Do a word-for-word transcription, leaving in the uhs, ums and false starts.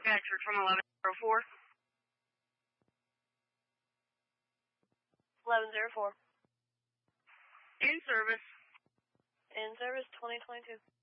Bedford from eleven oh four. eleven oh four. In service. In service, twenty twenty-two.